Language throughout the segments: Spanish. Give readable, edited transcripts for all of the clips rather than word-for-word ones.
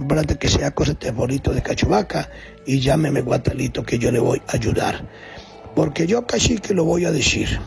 por brante que sea cosa teforito de Cachubaca y llámeme Guatalito que yo le voy a ayudar. Porque yo casi que lo voy a decir.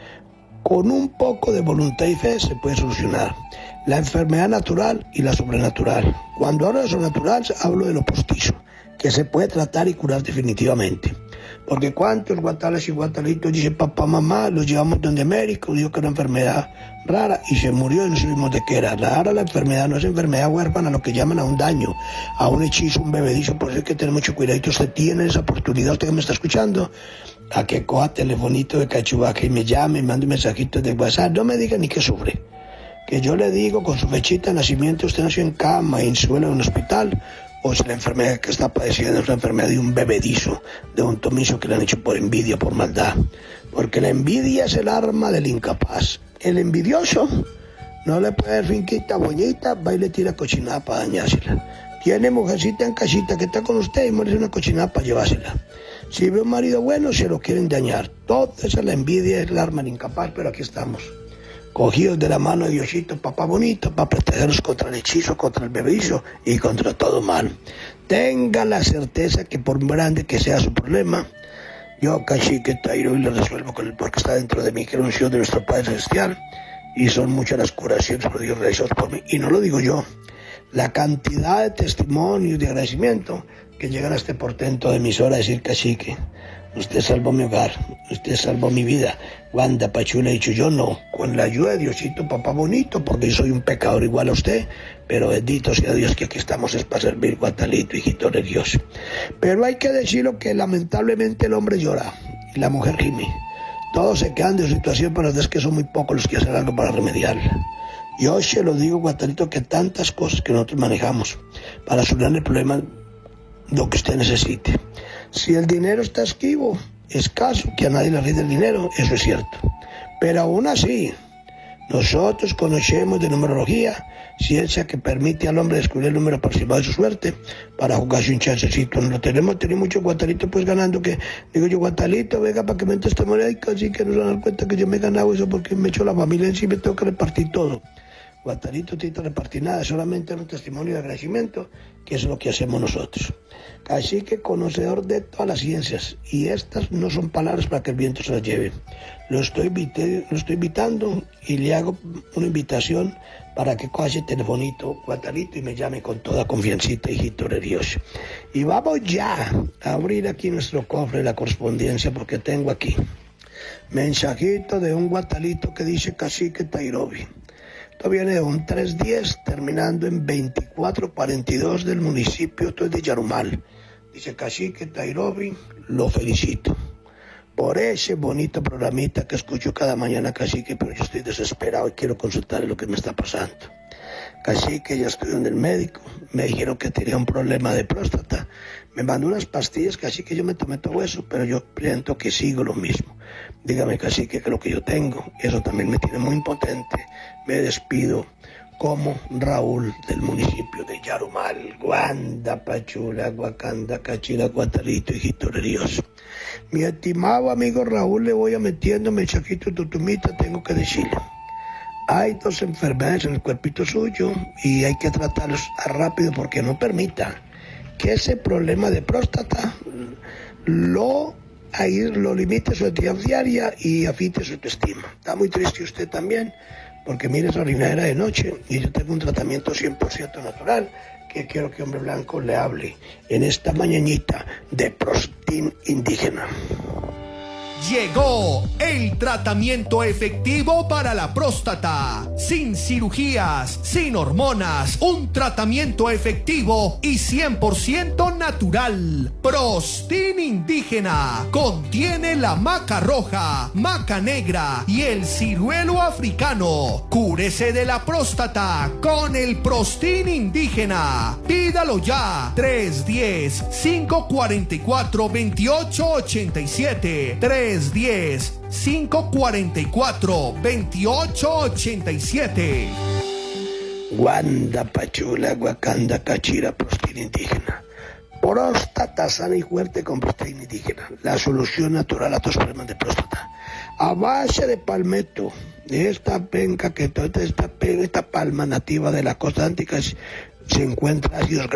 Con un poco de voluntad y fe se puede solucionar la enfermedad natural y la sobrenatural. Cuando hablo de sobrenatural hablo de lo postizo, que se puede tratar y curar definitivamente. Porque cuántos guatales y guatalitos dicen papá, mamá, los llevamos donde médico, dijo que era una enfermedad rara y se murió y no supimos de qué era. Rara la enfermedad, no es enfermedad huérfana, lo que llaman a un daño, a un hechizo, un bebedizo, por eso hay que tener mucho cuidado. Usted tiene esa oportunidad, usted que me está escuchando, a que coja telefonito de Cachubaca y me llame, mande un mensajito de WhatsApp, no me diga ni que sufre. Que yo le digo con su fechita de nacimiento, usted nació en cama, en suelo, en un hospital, o si la enfermedad que está padeciendo es la enfermedad de un bebedizo, de un tomizo que le han hecho por envidia, por maldad. Porque la envidia es el arma del incapaz. El envidioso no le puede dar finquita bonita, va y le tira cochinada para dañársela. Tiene mujercita en casita que está con usted y muere una cochinada para llevársela. Si ve un marido bueno, se lo quieren dañar. Toda esa la envidia es el arma del incapaz, pero aquí estamos. Cogidos de la mano de Diosito, papá bonito, para protegernos contra el hechizo, contra el bebedizo y contra todo mal. Tenga la certeza que por grande que sea su problema, yo Cacique Tairo y lo resuelvo con el porque está dentro de mí, que es un Dios de nuestro Padre Celestial, y son muchas las curaciones por Dios realizadas por mí. Y no lo digo yo, la cantidad de testimonios de agradecimiento que llegan a este portento de emisora a decir Cacique, usted salvó mi hogar, usted salvó mi vida. Wanda Pachula ha dicho, yo no, con la ayuda de Diosito, papá bonito, porque yo soy un pecador igual a usted, pero bendito sea Dios que aquí estamos es para servir, Guatalito, hijito de Dios. Pero hay que decirlo que lamentablemente el hombre llora y la mujer gime. Todos se quedan de situación, pero es que son muy pocos los que hacen algo para remediarla. Yo se lo digo, Guatalito, que tantas cosas que nosotros manejamos para solucionar el problema, lo que usted necesite. Si el dinero está escaso, que a nadie le rinde el dinero, eso es cierto. Pero aún así, nosotros conocemos de numerología, ciencia que permite al hombre descubrir el número aproximado de su suerte para jugarse un chancecito. No lo tenemos, tenemos muchos guatalitos pues ganando, que digo yo, Guatalito, venga para que me entre esta moneda, y casi que no se dan cuenta que yo me he ganado eso porque me echó la familia encima y tengo que repartir todo. Guatalito no tiene que repartir nada, solamente un testimonio de agradecimiento, que es lo que hacemos nosotros. Así que conocedor de todas las ciencias, y estas no son palabras para que el viento se las lleve. Lo estoy invitando y le hago una invitación para que coja ese telefonito, Guatalito, y me llame con toda confiancita, hijito de Dios. Y vamos ya a abrir aquí nuestro cofre de la correspondencia, porque tengo aquí mensajito de un Guatalito que dice Cacique Tairobi. Esto viene de un 310 terminando en 2442 del municipio de Yarumal. Dice Cacique Tairobi, lo felicito por ese bonito programita que escucho cada mañana, Cacique, pero yo estoy desesperado y quiero consultarle lo que me está pasando. Cacique, ya estoy en el médico, me dijeron que tenía un problema de próstata, me mandó unas pastillas, Cacique, yo me tomé todo eso, pero yo siento que sigo lo mismo. Dígame, Cacique, que lo que yo tengo, eso también me tiene muy impotente. Me despido como Raúl del municipio de Yarumal, Guanda, Pachula, Guacanda, Cachira, Guatalito, hijito de Dios. Mi estimado amigo Raúl, le voy a metiendo mensajito tutumita, tengo que decirle. Hay dos enfermedades en el cuerpito suyo y hay que tratarlos rápido porque no permita que ese problema de próstata lo limite su actividad diaria y afite su autoestima. Está muy triste usted también, porque mire esa orinadera de noche y yo tengo un tratamiento 100% natural que quiero que Hombre Blanco le hable en esta mañanita de prostín indígena. Llegó el tratamiento efectivo para la próstata, sin cirugías, sin hormonas, un tratamiento efectivo y 100% natural. Prostín indígena contiene la maca roja, maca negra y el ciruelo africano. Cúrese de la próstata con el Prostín indígena. Pídalo ya. 310-544-2887. 310-544-2887. Guanda, Pachula, Guacanda, Cachira, prostín indígena. Próstata sana y fuerte con prostín indígena. La solución natural a tus problemas de próstata. A base de palmetto, de esta penca, esta palma nativa de la costa atlántica, se encuentra ácidos